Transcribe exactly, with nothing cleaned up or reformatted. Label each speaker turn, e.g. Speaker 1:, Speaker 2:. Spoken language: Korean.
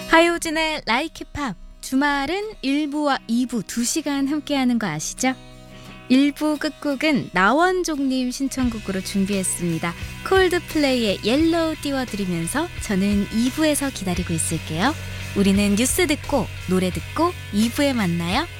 Speaker 1: 하효진의 라이크 팝. 주말은 일 부와 이 부 두 시간 함께하는 거 아시죠? 일 부 끝곡은 나원종님 신청곡으로 준비했습니다. 콜드플레이의 옐로우 띄워드리면서 저는 이 부에서 기다리고 있을게요. 우리는 뉴스 듣고 노래 듣고 이 부에 만나요.